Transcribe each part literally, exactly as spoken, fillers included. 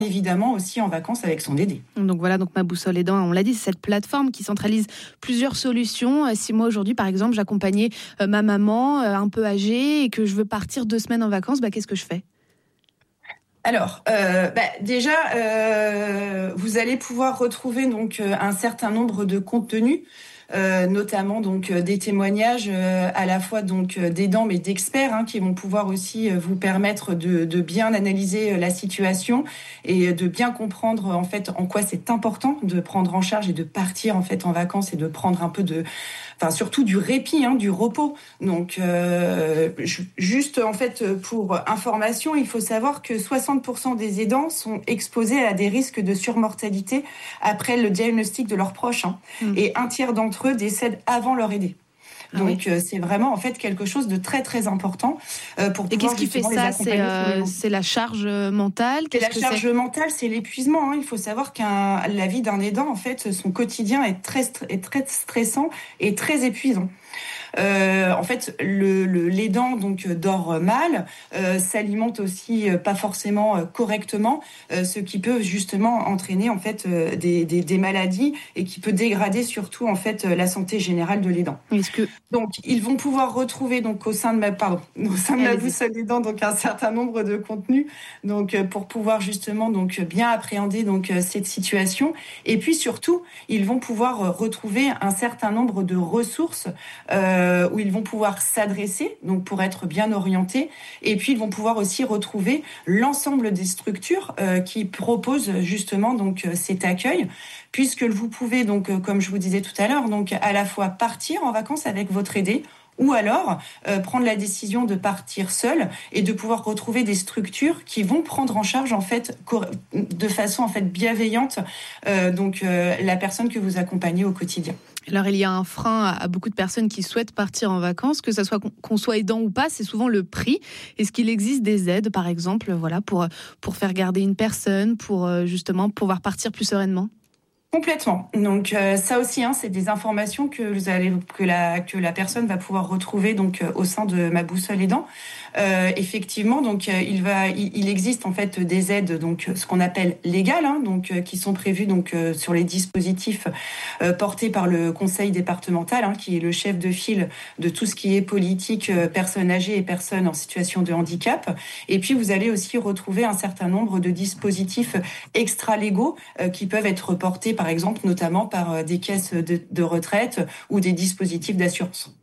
évidemment aussi en vacances avec son aidé. Donc voilà, donc Ma Boussole Aidant, on l'a dit, c'est cette plateforme qui centralise plusieurs solutions. Si moi aujourd'hui, par exemple, j'accompagnais ma maman un peu âgée et que je veux partir deux semaines en vacances, bah, qu'est-ce que je fais ? Alors, euh, bah, déjà, euh, vous allez pouvoir retrouver donc un certain nombre de contenus, euh, notamment donc des témoignages euh, à la fois donc d'aidants mais d'experts hein, qui vont pouvoir aussi vous permettre de, de bien analyser la situation et de bien comprendre en fait en quoi c'est important de prendre en charge et de partir en fait en vacances et de prendre un peu de Enfin, surtout du répit, hein, du repos. Donc, euh, juste en fait pour information, il faut savoir que soixante pour cent des aidants sont exposés à des risques de surmortalité après le diagnostic de leurs proches, hein, mmh. et un tiers d'entre eux décèdent avant leur aidé. Donc, ah oui. euh, c'est vraiment en fait quelque chose de très très important euh, pour et pouvoir. Et qu'est-ce qui fait ça ? C'est, euh, c'est la charge mentale. C'est qu'est-ce la charge c'est mentale, c'est l'épuisement. Hein. Il faut savoir qu'un la vie d'un aidant, en fait, son quotidien est très est très stressant et très épuisant. Euh, en fait, le, le, l'aidant donc dort mal, euh, s'alimente aussi euh, pas forcément euh, correctement, euh, ce qui peut justement entraîner en fait euh, des, des, des maladies et qui peut dégrader surtout en fait euh, la santé générale de l'aidant. Est-ce que donc ils vont pouvoir retrouver donc au sein de ma pardon au sein de Ma Boussole Aidant donc un certain nombre de contenus donc euh, pour pouvoir justement donc bien appréhender donc euh, cette situation et puis surtout ils vont pouvoir euh, retrouver un certain nombre de ressources. Euh, où ils vont pouvoir s'adresser, donc pour être bien orientés, et puis ils vont pouvoir aussi retrouver l'ensemble des structures euh, qui proposent justement donc cet accueil, puisque vous pouvez donc, comme je vous disais tout à l'heure, donc à la fois partir en vacances avec votre aidé, ou alors euh, prendre la décision de partir seul et de pouvoir retrouver des structures qui vont prendre en charge en fait de façon en fait bienveillante euh, donc euh, la personne que vous accompagnez au quotidien. Alors, il y a un frein à beaucoup de personnes qui souhaitent partir en vacances, que ça soit qu'on soit aidant ou pas, c'est souvent le prix. Est-ce qu'il existe des aides, par exemple, voilà, pour, pour faire garder une personne, pour justement pouvoir partir plus sereinement ? Complètement. Donc euh, ça aussi, hein, c'est des informations que vous allez que la que la personne va pouvoir retrouver donc euh, au sein de Ma Boussole Aidant. Euh, effectivement, donc euh, il va il, il existe en fait des aides donc ce qu'on appelle légales, hein, donc euh, qui sont prévues donc euh, sur les dispositifs euh, portés par le conseil départemental, hein, qui est le chef de file de tout ce qui est politique euh, personnes âgées et personnes en situation de handicap. Et puis vous allez aussi retrouver un certain nombre de dispositifs extra-légaux euh, qui peuvent être portés par exemple, notamment par des caisses de, de retraite ou des dispositifs d'assurance.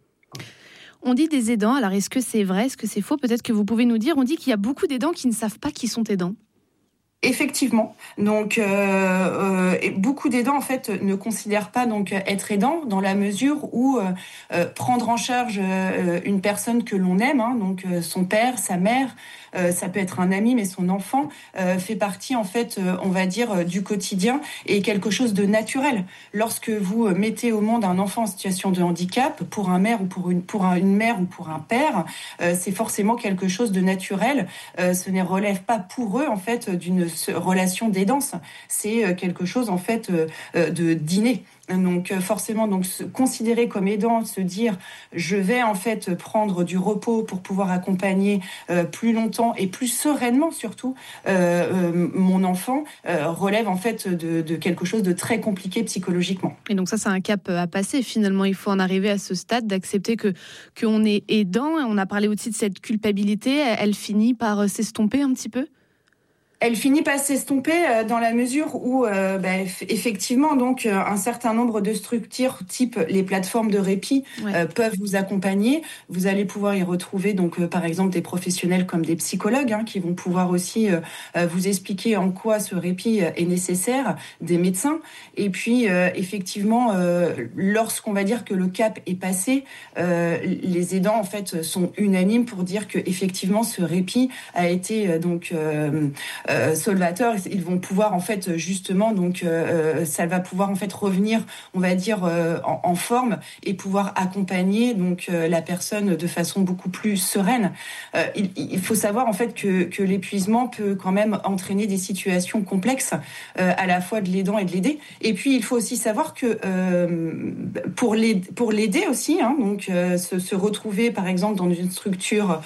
On dit des aidants, alors est-ce que c'est vrai, est-ce que c'est faux ? Peut-être que vous pouvez nous dire, on dit qu'il y a beaucoup d'aidants qui ne savent pas qu'ils sont aidants. Effectivement, donc euh, euh, et beaucoup d'aidants en fait ne considèrent pas donc être aidant dans la mesure où euh, euh, prendre en charge euh, une personne que l'on aime, hein, donc euh, son père, sa mère, euh, ça peut être un ami, mais son enfant euh, fait partie en fait, euh, on va dire, euh, du quotidien et quelque chose de naturel. Lorsque vous mettez au monde un enfant en situation de handicap, pour un mère ou pour une pour un, une mère ou pour un père, euh, c'est forcément quelque chose de naturel. Euh, ce ne relève pas pour eux en fait d'une relation d'aidance, c'est quelque chose en fait de d'inné. Donc forcément, donc se considérer comme aidant, se dire je vais en fait prendre du repos pour pouvoir accompagner euh, plus longtemps et plus sereinement surtout euh, euh, mon enfant euh, relève en fait de, de quelque chose de très compliqué psychologiquement. Et donc ça c'est un cap à passer finalement. Il faut en arriver à ce stade d'accepter que qu'on est aidant. On a parlé aussi de cette culpabilité. Elle finit par s'estomper un petit peu. Elle finit par s'estomper dans la mesure où, euh, bah, effectivement, donc un certain nombre de structures, type les plateformes de répit, ouais. euh, peuvent vous accompagner. Vous allez pouvoir y retrouver, donc, euh, par exemple, des professionnels comme des psychologues, hein, qui vont pouvoir aussi euh, vous expliquer en quoi ce répit est nécessaire, des médecins. Et puis, euh, effectivement, euh, lorsqu'on va dire que le cap est passé, euh, les aidants, en fait, sont unanimes pour dire que, effectivement, ce répit a été euh, donc euh, Euh, solvateurs, ils vont pouvoir en fait justement donc euh, ça va pouvoir en fait revenir, on va dire euh, en, en forme et pouvoir accompagner donc euh, la personne de façon beaucoup plus sereine. Euh, il, il faut savoir en fait que, que l'épuisement peut quand même entraîner des situations complexes euh, à la fois de l'aidant et de l'aider. Et puis il faut aussi savoir que euh, pour l'aider, pour l'aider aussi, hein, donc euh, se, se retrouver par exemple dans une structure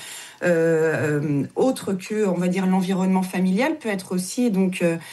euh, autre que, on va dire, l'environnement familial peut être aussi donc euh,